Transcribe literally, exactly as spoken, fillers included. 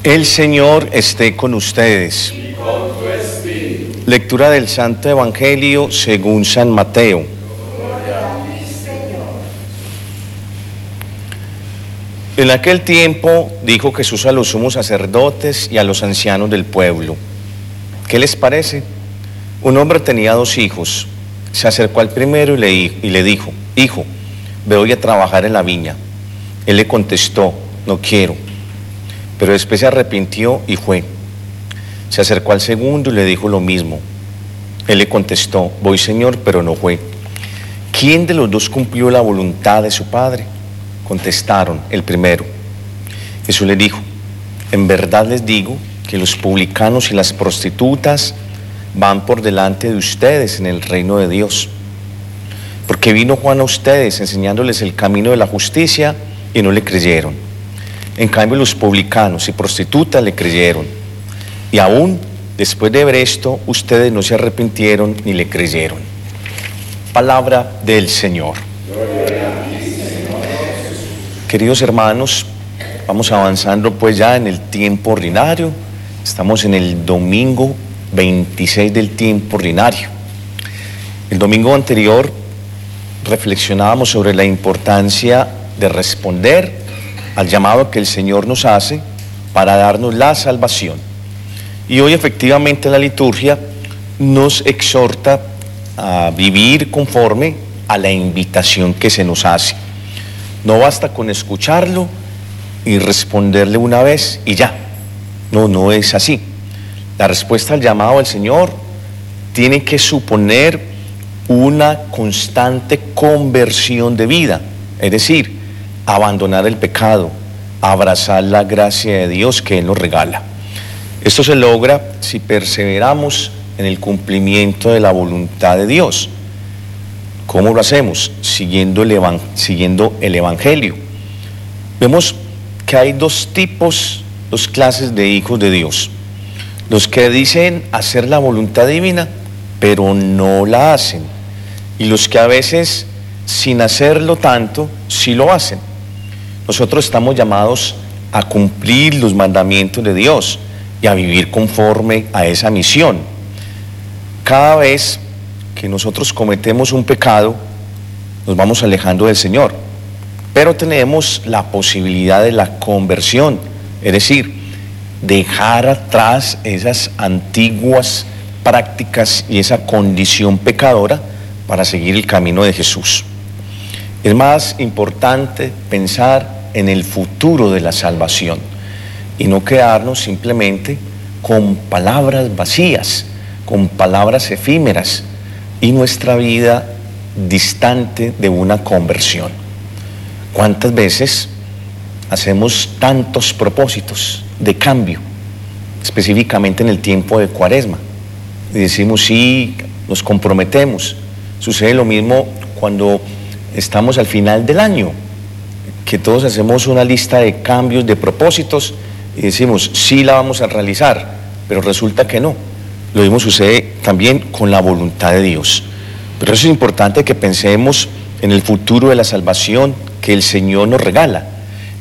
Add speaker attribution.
Speaker 1: El Señor esté con ustedes.
Speaker 2: y con tu espíritu.
Speaker 1: Lectura del Santo Evangelio según San Mateo. En aquel tiempo dijo Jesús a los sumos sacerdotes y a los ancianos del pueblo: ¿qué les parece? Un hombre tenía dos hijos. Se acercó al primero y le, y le dijo: hijo, ve hoy a trabajar en la viña. Él le contestó: no quiero. Pero después se arrepintió y fue. Se acercó al segundo y le dijo lo mismo. Él le contestó: voy, Señor, pero no fue. ¿Quién de los dos cumplió la voluntad de su padre? Contestaron: el primero. Jesús le dijo: en verdad les digo que los publicanos y las prostitutas van por delante de ustedes en el reino de Dios. Porque vino Juan a ustedes enseñándoles el camino de la justicia y no le creyeron. En cambio, los publicanos y prostitutas le creyeron. Y aún después de ver esto, ustedes no se arrepintieron ni le creyeron. Palabra del Señor. Queridos hermanos, vamos avanzando pues ya en el tiempo ordinario. Estamos en el domingo veintiséis del tiempo ordinario. El domingo anterior reflexionábamos sobre la importancia de responder al llamado que el Señor nos hace para darnos la salvación. Y hoy efectivamente la liturgia nos exhorta a vivir conforme a la invitación que se nos hace. No basta con escucharlo y responderle una vez y ya. No, no es así. La respuesta al llamado del Señor tiene que suponer una constante conversión de vida, es decir, abandonar el pecado, abrazar la gracia de Dios que Él nos regala. Esto se logra si perseveramos en el cumplimiento de la voluntad de Dios. ¿Cómo lo hacemos? Siguiendo el, evan- siguiendo el Evangelio. Vemos que hay dos tipos, dos clases de hijos de Dios. Los que dicen hacer la voluntad divina, pero no la hacen. Y los que a veces, sin hacerlo tanto, sí lo hacen. Nosotros estamos llamados a cumplir los mandamientos de Dios y a vivir conforme a esa misión. Cada vez que nosotros cometemos un pecado, nos vamos alejando del Señor, pero tenemos la posibilidad de la conversión, es decir, dejar atrás esas antiguas prácticas y esa condición pecadora para seguir el camino de Jesús. Es más importante pensar en el futuro de la salvación y no quedarnos simplemente con palabras vacías, con palabras efímeras y nuestra vida distante de una conversión. ¿Cuántas veces hacemos tantos propósitos de cambio, específicamente en el tiempo de Cuaresma? Y decimos sí, nos comprometemos. Sucede lo mismo cuando estamos al final del año, que todos hacemos una lista de cambios, de propósitos, y decimos, sí la vamos a realizar, pero resulta que no. Lo mismo sucede también con la voluntad de Dios. Pero eso es importante que pensemos en el futuro de la salvación que el Señor nos regala.